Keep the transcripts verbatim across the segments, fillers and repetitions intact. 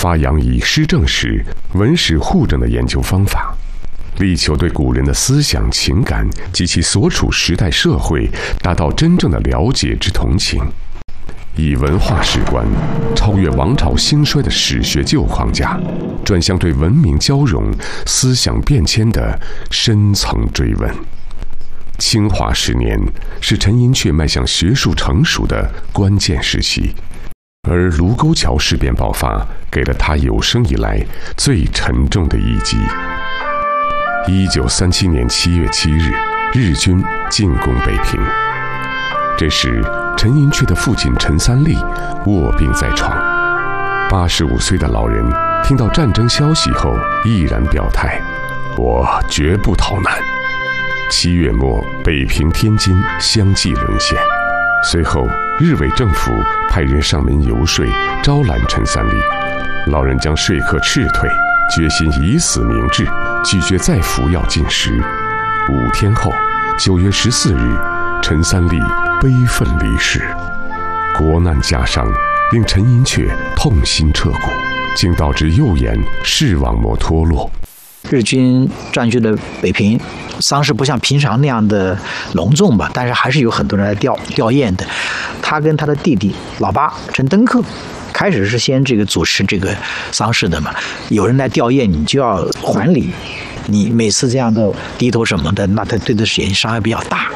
发扬以诗正史、文史互证的研究方法，力求对古人的思想情感及其所处时代社会达到真正的了解之同情，以文化史观超越王朝兴衰的史学旧框架，转向对文明交融、思想变迁的深层追问。清华十年是陈寅恪迈向学术成熟的关键时期，而卢沟桥事变爆发，给了他有生以来最沉重的一击。一九三七年七月七日，日军进攻北平。这时，陈寅恪的父亲陈三立卧病在床。八十五岁的老人听到战争消息后，毅然表态：“我绝不逃难。”七月末，北平、天津相继沦陷。随后，日伪政府派人上门游说，招揽陈三立。老人将说客斥退，决心以死明志，拒绝再服药进食。五天后，九月十四日，陈三立悲愤离世。国难加伤，令陈寅恪痛心彻骨，竟导致右眼视网膜脱落。 日军占据了北平，丧事不像平常那样的隆重吧，但是还是有很多人来吊吊唁的。他跟他的弟弟老八陈登克，开始是先这个主持这个丧事的嘛，有人来吊唁，你就要还礼。你每次这样的低头什么的，那他对的眼睛伤害比较大。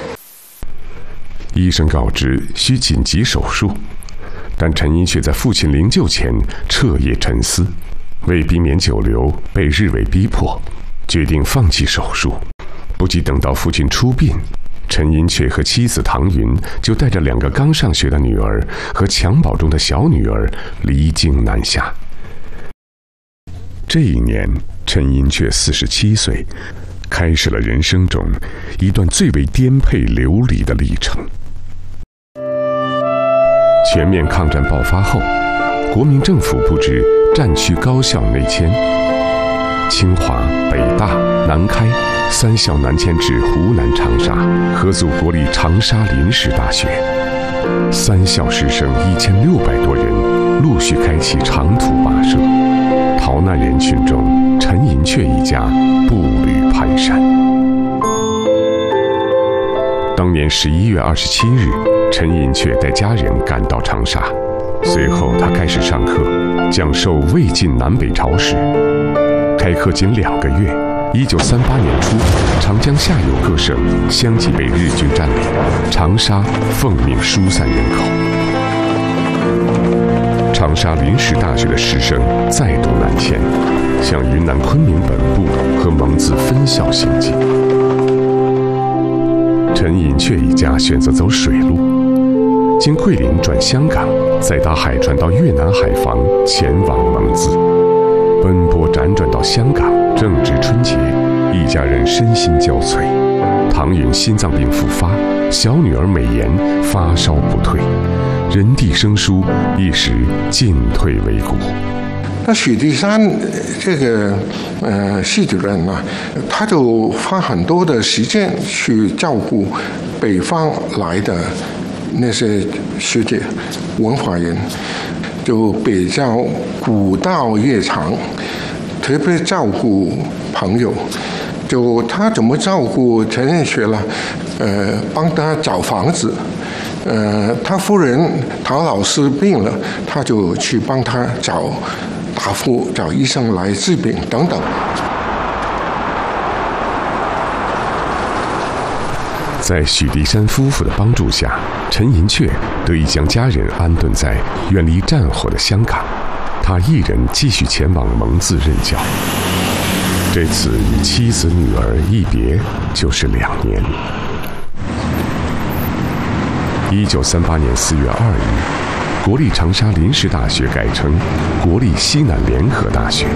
医生告知需紧急手术，但陈寅恪在父亲灵柩前彻夜沉思。为避免久留，被日伪逼迫，决定放弃手术。不及等到父亲出殡，陈寅恪和妻子唐云就带着两个刚上学的女儿和襁褓中的小女儿离京南下。这一年，陈寅恪四十七岁，开始了人生中一段最为颠沛流离的历程。全面抗战爆发后，国民政府布置战区高校内迁，清华、北大、南开三校南迁至湖南长沙，合组国立长沙临时大学。三校师生一千六百多人陆续开启长途跋涉，逃难人群中，陈寅恪一家步履蹒跚。当年十一月二十七日，陈寅恪带家人赶到长沙。随后，他开始上课，讲授魏晋南北朝史。开课仅两个月，一九三八年初，长江下游各省相继被日军占领，长沙奉命疏散人口。长沙临时大学的师生再度南迁，向云南昆明本部和蒙自分校行进。陈寅恪一家选择走水路。经桂林转香港，再搭海船到越南海防，前往蒙自。奔波辗转到香港，正值春节，一家人身心交瘁。唐云心脏病复发，小女儿美妍发烧不退，人地生疏，一时进退维谷。 那许地山这个呃系主任呢，他就花很多的时间去照顾北方来的那些学姐、文化人，就比较古道热肠，特别照顾朋友。就他怎么照顾陈寅恪了？呃，帮他找房子。呃，他夫人唐老师病了，他就去帮他找大夫、找医生来治病等等。 在许地山夫妇的帮助下，陈寅恪得以将家人安顿在远离战火的香港，他一人继续前往蒙自任教。这次与妻子女儿一别就是两年。一九三八年四月二日，国立长沙临时大学改称国立西南联合大学。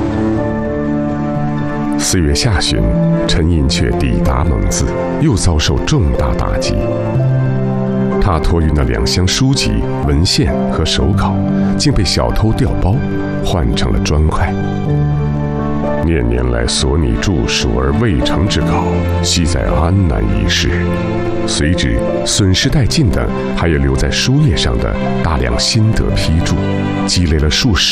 四月下旬，陈寅恪抵达蒙自，又遭受重大打击。他托运的两箱书籍、文献和手稿，竟被小偷调包，换成了砖块。念念来所拟著述而未成之稿，系在安南一事。随之损失殆尽的，还有留在书页上的大量心得批注，积累了数十